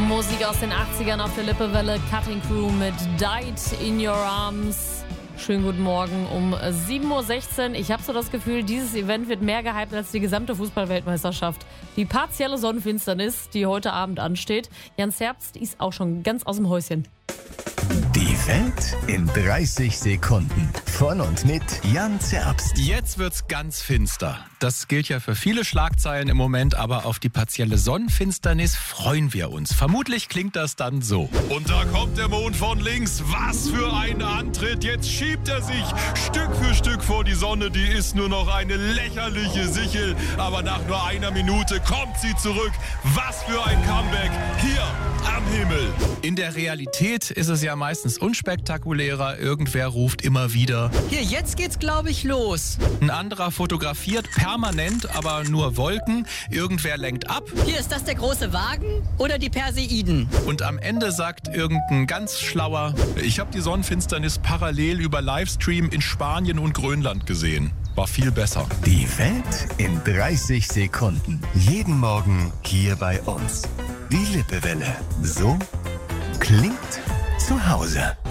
Musik aus den 80ern auf der Lippewelle. Cutting Crew mit Died in Your Arms. Schönen guten Morgen um 7.16 Uhr. Ich habe so das Gefühl, dieses Event wird mehr gehypt als die gesamte Fußball-Weltmeisterschaft. Die partielle Sonnenfinsternis, die heute Abend ansteht. Jan Zerbst ist auch schon ganz aus dem Häuschen. Die Welt in 30 Sekunden. Von und mit Jan Zerbst. Jetzt wird's ganz finster. Das gilt ja für viele Schlagzeilen im Moment, aber auf die partielle Sonnenfinsternis freuen wir uns. Vermutlich klingt das dann so. Und da kommt der Mond von links. Was für ein Antritt. Jetzt schiebt er sich Stück für Stück vor die Sonne. Die ist nur noch eine lächerliche Sichel. Aber nach nur einer Minute kommt sie zurück. Was für ein Comeback hier am Himmel. In der Realität ist es ja meistens unspektakulärer. Irgendwer ruft immer wieder: Hier, jetzt geht's, glaube ich, los. Ein anderer fotografiert permanent, aber nur Wolken. Irgendwer lenkt ab. Hier, ist das der große Wagen oder die Perseiden? Und am Ende sagt irgendein ganz Schlauer: Ich habe die Sonnenfinsternis parallel über Livestream in Spanien und Grönland gesehen. War viel besser. Die Welt in 30 Sekunden. Jeden Morgen hier bei uns. Die Lippewelle. So klingt zu Hause.